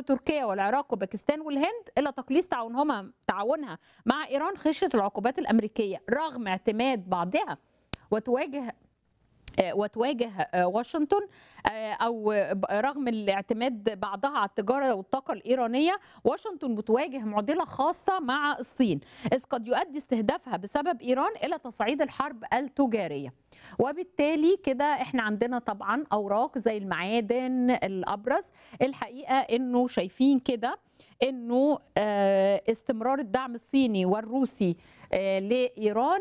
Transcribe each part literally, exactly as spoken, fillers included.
تركيا والعراق وباكستان والهند إلى تقليص تعاونهما تعاونها مع إيران خشية العقوبات الأمريكية رغم اعتماد بعضها وتواجه وتواجه واشنطن او رغم الاعتماد بعضها على التجاره والطاقه الايرانيه. واشنطن بتواجه معضله خاصه مع الصين اذ قد يؤدي استهدافها بسبب ايران الى تصعيد الحرب التجاريه. وبالتالي كده احنا عندنا طبعا اوراق زي المعادن الابرز. الحقيقه انه شايفين كده انه استمرار الدعم الصيني والروسي لايران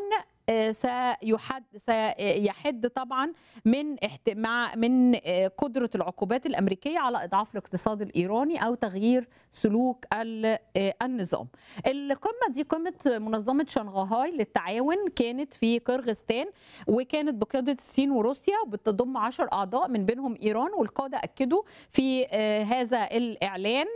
سيحد سيحد طبعا من مع من قدره العقوبات الامريكيه على اضعاف الاقتصاد الايراني او تغيير سلوك النظام. القمه دي قمه منظمه شنغهاي للتعاون كانت في قرغيزستان وكانت بقياده الصين وروسيا وبتضم عشر اعضاء من بينهم ايران. والقاده اكدوا في هذا الاعلان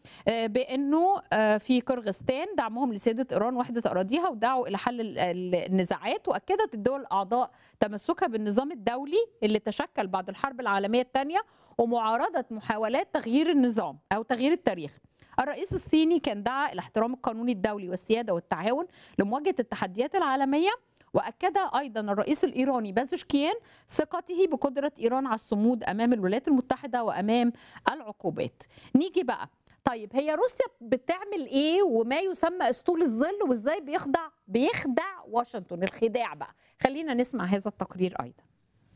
بانه في قرغيزستان دعمهم لسياده ايران وحده اراضيها ودعوا الى حل النزاعات. واكدت الدول الاعضاء تمسكها بالنظام الدولي اللي تشكل بعد الحرب العالميه الثانيه ومعارضه محاولات تغيير النظام او تغيير التاريخ. الرئيس الصيني كان دعا الى احترام القانون الدولي والسياده والتعاون لمواجهه التحديات العالميه. واكد ايضا الرئيس الايراني بازشكيان ثقته بقدره ايران على الصمود امام الولايات المتحده وامام العقوبات. نيجي بقى طيب هي روسيا بتعمل ايه وما يسمى اسطول الظل وازاي بيخدع بيخدع واشنطن الخداع بقى؟ خلينا نسمع هذا التقرير ايضا.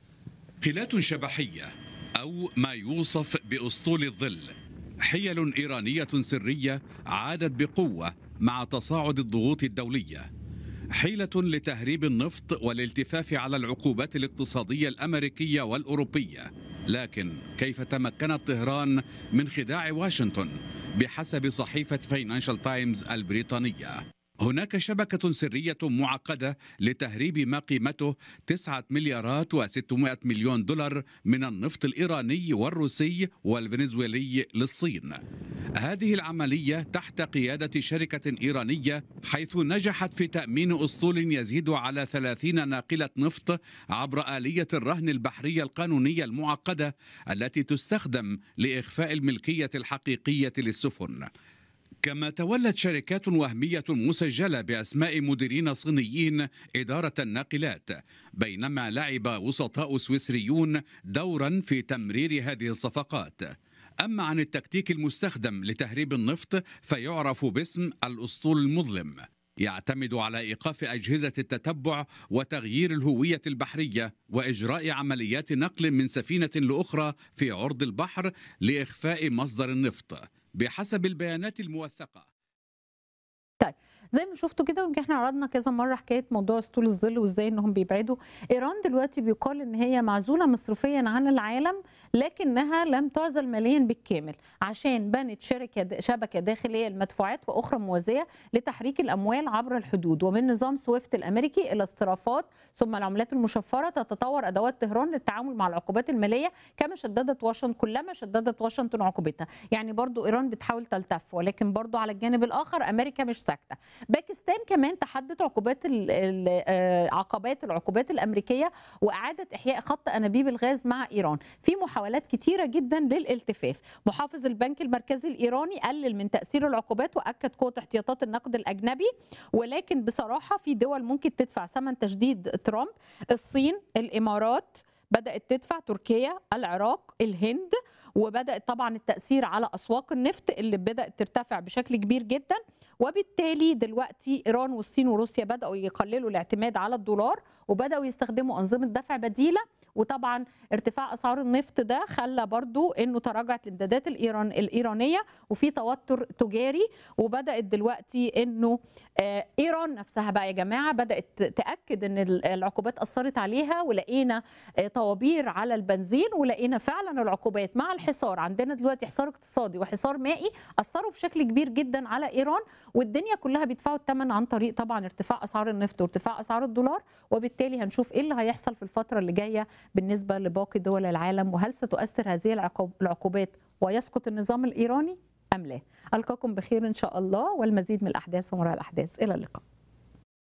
حيلات شبحيه او ما يوصف باسطول الظل، حيل ايرانيه سريه عادت بقوه مع تصاعد الضغوط الدوليه، حيله لتهريب النفط والالتفاف على العقوبات الاقتصاديه الامريكيه والاوروبيه. لكن كيف تمكنت طهران من خداع واشنطن؟ بحسب صحيفة فاينانشال تايمز البريطانية هناك شبكة سرية معقدة لتهريب ما قيمته تسعة مليارات وستمائة مليون دولار من النفط الإيراني والروسي والفنزويلي للصين. هذه العملية تحت قيادة شركة إيرانية حيث نجحت في تأمين أسطول يزيد على ثلاثين ناقلة نفط عبر آلية الرهن البحرية القانونية المعقدة التي تستخدم لإخفاء الملكية الحقيقية للسفن. كما تولت شركات وهمية مسجلة بأسماء مديرين صينيين إدارة الناقلات، بينما لعب وسطاء سويسريون دورا في تمرير هذه الصفقات. أما عن التكتيك المستخدم لتهريب النفط فيعرف باسم الأسطول المظلم، يعتمد على إيقاف أجهزة التتبع وتغيير الهوية البحرية وإجراء عمليات نقل من سفينة لأخرى في عرض البحر لإخفاء مصدر النفط بحسب البيانات الموثقة. طيب زي ما شفتوا كده ويمكن احنا عرضنا كذا مره حكايه موضوع اسطول الظل وازاي انهم بيبعدوا. ايران دلوقتي بيقال ان هي معزوله مصرفيا عن العالم لكنها لم تعزل ماليا بالكامل عشان بنت شركه شبكه داخليه للمدفوعات واخرى موازيه لتحريك الاموال عبر الحدود. ومن نظام سويفت الامريكي الى الصرافات ثم العملات المشفره تتطور ادوات طهران للتعامل مع العقوبات الماليه كما شددت واشنطن كلما شددت واشنطن عقوبتها. يعني برضو ايران بتحاول تلتف ولكن برضو على الجانب الاخر امريكا مش ساكته. باكستان كمان تحدت عقوبات عقبات العقوبات الامريكيه واعاده احياء خط انابيب الغاز مع ايران في محاولات كتيره جدا للالتفاف. محافظ البنك المركزي الايراني قلل من تاثير العقوبات واكد قوه احتياطات النقد الاجنبي. ولكن بصراحه في دول ممكن تدفع ثمن تشديد ترامب. الصين، الامارات بدات تدفع، تركيا، العراق، الهند. وبدات طبعا التاثير على اسواق النفط اللي بدات ترتفع بشكل كبير جدا. وبالتالي دلوقتي ايران والصين وروسيا بداوا يقللوا الاعتماد على الدولار وبداوا يستخدموا انظمه دفع بديله. وطبعا ارتفاع اسعار النفط ده خلى برضو انه تراجعت الامدادات الايران الايرانيه وفي توتر تجاري. وبدات دلوقتي انه ايران نفسها بقى يا جماعه بدات تاكد ان العقوبات اثرت عليها. ولقينا طوابير على البنزين ولقينا فعلا العقوبات مع الحصار. عندنا دلوقتي حصار اقتصادي وحصار مائي اثروا بشكل كبير جدا على ايران والدنيا كلها بيدفعوا الثمن عن طريق طبعا ارتفاع اسعار النفط وارتفاع اسعار الدولار. وبالتالي هنشوف ايه اللي هيحصل في الفتره اللي جايه بالنسبه لباقي دول العالم وهل ستؤثر هذه العقوبات ويسقط النظام الايراني ام لا. القاكم بخير ان شاء الله والمزيد من الاحداث ومراء الاحداث. الى اللقاء.